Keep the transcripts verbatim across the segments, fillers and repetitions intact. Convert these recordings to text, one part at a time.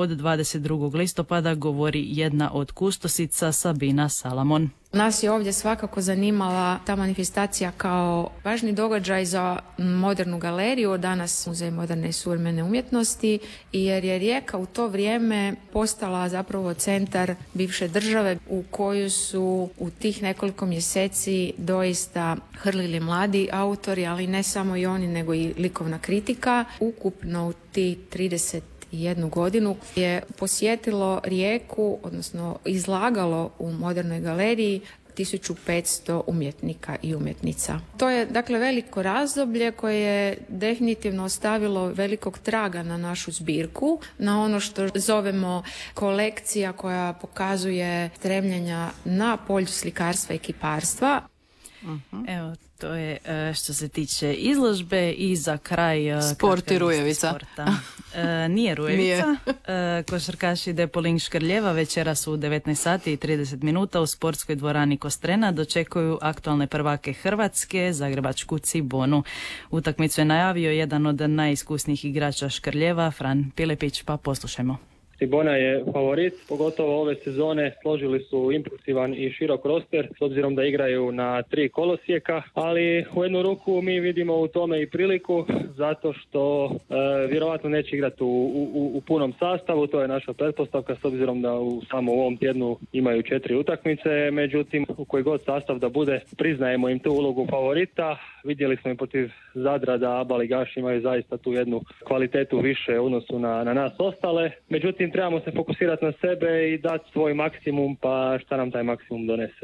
od dvadeset drugog listopada, govori jedna od kustosica Sabina Salamon. Nas je ovdje svakako zanimala ta manifestacija kao važni događaj za modernu galeriju, danas Muzej moderne i suvremene umjetnosti, jer je Rijeka u to vrijeme postala zapravo centar bivše države u koju su u tih nekoliko mjeseci doista hrlili mladi autori, ali ne samo i oni, nego i likovna kritika. Ukupno u ti trideset jednu godinu je posjetilo Rijeku, odnosno izlagalo u modernoj galeriji tisuću petsto umjetnika i umjetnica. To je dakle veliko razdoblje koje je definitivno ostavilo velikog traga na našu zbirku, na ono što zovemo kolekcija koja pokazuje stremljenja na polju slikarstva i kiparstva. Uh-huh. Evo, to je što se tiče izložbe i za kraj Sport i Rujevica. Sporta. E, nije Rujevica. E, košarkaši Depoling Škrljeva večeras u devetnaest sati i trideset minuta u sportskoj dvorani Kostrena dočekuju aktualne prvake Hrvatske, zagrebačku Cibonu. Utakmicu je najavio jedan od najiskusnijih igrača Škrljeva, Fran Pilepić, pa poslušajmo. Cibona je favorit, pogotovo ove sezone složili su impulsivan i širok roster s obzirom da igraju na tri kolosijeka, ali u jednu ruku mi vidimo u tome i priliku zato što e, vjerovatno neće igrati u, u, u punom sastavu, to je naša pretpostavka s obzirom da u samo u ovom tjednu imaju četiri utakmice, međutim u koji god sastav da bude priznajemo im tu ulogu favorita. Vidjeli smo i protiv Zadra da Aba ligaši imaju zaista tu jednu kvalitetu više u odnosu na, na nas ostale, međutim trebamo se fokusirati na sebe i dati svoj maksimum, pa šta nam taj maksimum donese.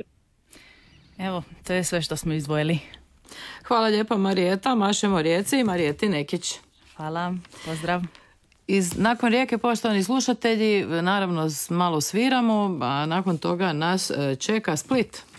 Evo, to je sve što smo izdvojili. Hvala lijepa Marijeta, mašemo Rijeci i Marijeti Nekić. Hvala, pozdrav. Iz, nakon Rijeke, poštovani slušatelji, naravno malo sviramo, a nakon toga nas čeka Split.